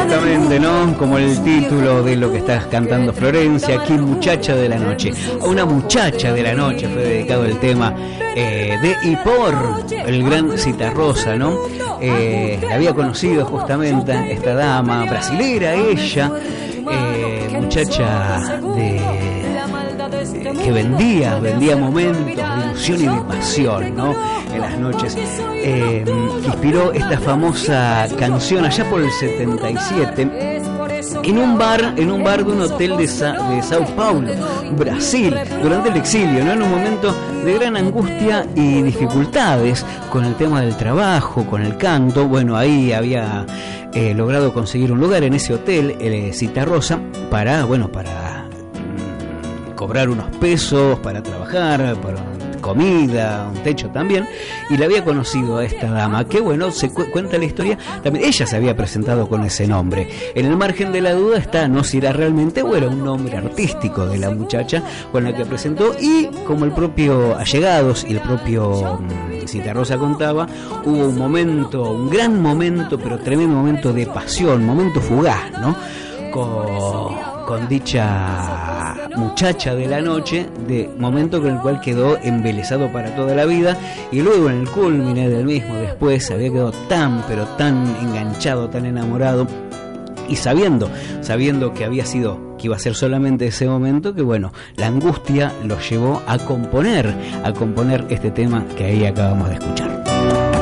Exactamente, ¿no? Como el título de lo que estás cantando, Florencia, aquí Muchacha de la Noche. A una muchacha de la noche fue dedicado el tema de y por el gran Citarrosa, ¿no? La había conocido justamente esta dama brasilera, ella, muchacha que vendía momentos de ilusión y de pasión, ¿no? En las noches, que inspiró esta famosa canción allá por el 77 en un bar de un hotel de Sao Paulo, Brasil, durante el exilio, ¿no? En un momento de gran angustia y dificultades con el tema del trabajo, con el canto. Bueno, ahí había logrado conseguir un lugar en ese hotel, Citarrosa, para cobrar unos pesos, para trabajar, para comida, un techo también, y la había conocido a esta dama, que bueno, se cuenta la historia, también ella se había presentado con ese nombre. En el margen de la duda está no si era realmente o era un nombre artístico de la muchacha con la que presentó, y como el propio Allegados y el propio Citarrosa contaba, hubo un gran momento, pero tremendo momento de pasión, momento fugaz, ¿no? Con dicha muchacha de la noche, de momento con el cual quedó embelesado para toda la vida, y luego en el culmine del mismo después había quedado tan enganchado, tan enamorado, y sabiendo que iba a ser solamente ese momento, que bueno, la angustia lo llevó a componer este tema que ahí acabamos de escuchar.